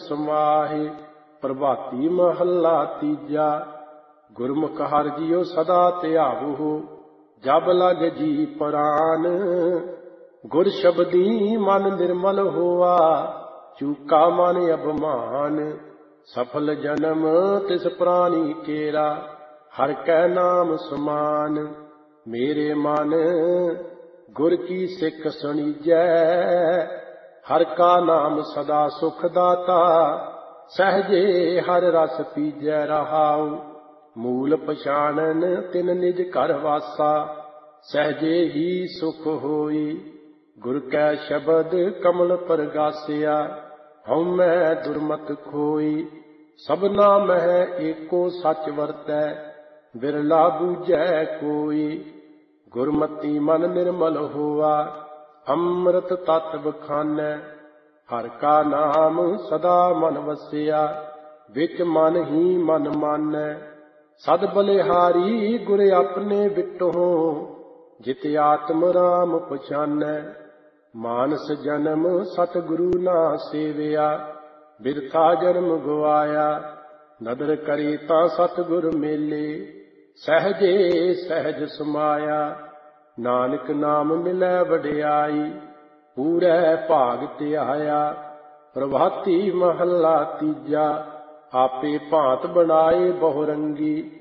ਸਮਾਹੇ। ਪ੍ਰਭਾਤੀ ਮਹੱਲਾ ਤੀਜਾ। ਗੁਰਮੁਖ ਹਰਿ ਜੀਉ ਸਦਾ ਧਿਆਵਹੁ, ਜਬ ਲਗ ਜੀ ਪ੍ਰਾਨ। ਗੁਰ ਸ਼ਬਦੀ ਮਨ ਨਿਰਮਲ ਹੋਆ, ਚੂਕਾ ਮਨ ਅਭਿਮਾਨ। ਸਫਲ ਜਨਮ ਤਿਸ ਪ੍ਰਾਣੀ ਕੇਰਾ, ਹਰਿ ਕੈ ਨਾਮ ਸਮਾਨ। ਮੇਰੇ ਮਨ ਗੁਰ ਕੀ ਸਿੱਖ ਸੁਣੀਜੈ, ਹਰਿ ਕਾ ਨਾਮ ਸਦਾ ਸੁਖ ਦਾਤਾ। ਸਹਜੇ ਹਰਿ ਰਸ ਪੀਜੈ ਰਹਾਉ, ਮੂਲ ਪਛਾਣਨ ਤਿਨ ਨਿਜ ਘਰ ਵਾਸਾ। ਸਹਜੇ ਹੀ ਸੁਖ ਹੋਈ, ਗੁਰ ਕੈ ਸ਼ਬਦ ਕਮਲ ਪਰਗਾਸਿਆ। ਹਉਮੈ ਦੁਰਮਤ ਖੋਈ, ਸਭਨਾ ਮਹਿ ਏਕੋ ਸੱਚ ਵਰਤੈ, ਬਿਰਲਾ ਬੂਝੈ ਕੋਈ। ਗੁਰਮਤੀ ਮਨ ਨਿਰਮਲ ਹੋਆ, ਅੰਮ੍ਰਿਤ ਤਤ ਬਖਾਨੈ। ਹਰਿ ਕਾ ਨਾਮ ਸਦਾ ਮਨ ਵਸਿਆ, ਵਿੱਚ ਮਨ ਹੀ ਮਨ ਮਾਨੈ। ਸਦ ਬਲਿਹਾਰੀ ਗੁਰ ਆਪਣੇ ਬਿਟਹੁ, ਜਿਤ ਆਤਮ ਰਾਮ ਪਛਾਨੈ। ਮਾਨਸ ਜਨਮ ਸਤਿਗੁਰੂ ਨਾ ਸੇਵਿਆ, ਬਿਰਥਾ ਜਨਮ ਗਵਾਇਆ। ਨਦਰ ਕਰੀ ਤਾਂ ਸਤਿਗੁਰ ਮੇਲੇ, ਸਹਜੇ ਸਹਿਜ ਸਮਾਇਆ। ਨਾਨਕ ਨਾਮ ਮਿਲੈ ਵਡਿਆਈ, ਪੂਰੈ ਭਾਗ ਧਿਆਇਆ। ਪ੍ਰਭਾਤੀ ਮਹੱਲਾ ਤੀਜਾ। ਆਪੇ ਭਾਂਤ ਬਣਾਏ ਬਹੁ ਰੰਗੀ,